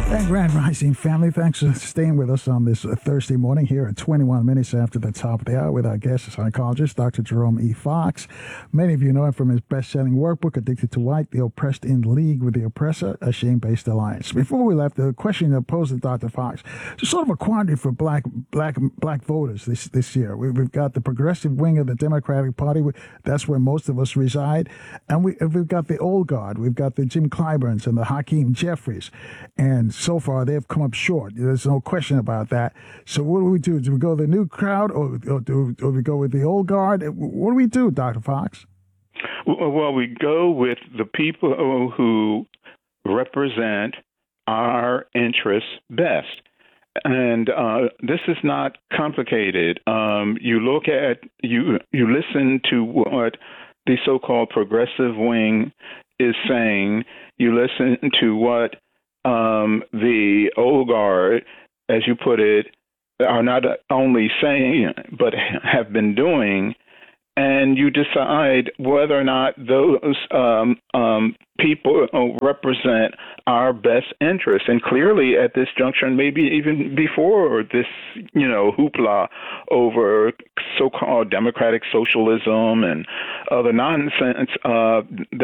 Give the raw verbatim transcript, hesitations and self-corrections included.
And Grand Rising family, thanks for staying with us on this uh, Thursday morning here at twenty-one minutes after the top of the hour with our guest psychologist, Doctor Jerome E. Fox. Many of you know him from his best-selling workbook, Addicted to White, The Oppressed in League with the Oppressor, A Shame-Based Alliance. Before we left, the question that posed to Doctor Fox, just sort of a quandary for black black black voters this, this year. We, we've got the progressive wing of the Democratic Party. That's where most of us reside. And we, we've got the old guard. We've got the Jim Clyburns and the Hakeem Jeffries. And so far, they've come up short. There's no question about that. So what do we do? Do we go with the new crowd, or, or, do, or we go with the old guard? What do we do, Doctor Fox? Well, we go with the people who represent our interests best. And uh, this is not complicated. Um, you look at, you, you listen to what the so-called progressive wing is saying. You listen to what Um, the old guard, as you put it, are not only saying, but have been doing, and you decide whether or not those um, um, people represent our best interests. And clearly at this juncture, and maybe even before this, you know, hoopla over so-called democratic socialism and other nonsense uh,